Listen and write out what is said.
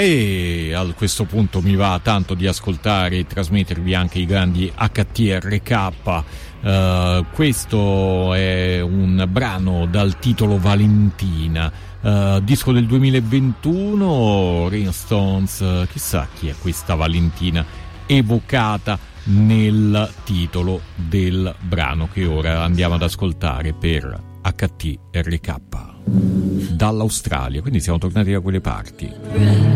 E a questo punto mi va tanto di ascoltare e trasmettervi anche i grandi HTRK. Questo è un brano dal titolo Valentina, disco del 2021, Rolling Stones. Chissà chi è questa Valentina evocata nel titolo del brano che ora andiamo ad ascoltare per HTRK dall'Australia, quindi siamo tornati da quelle parti.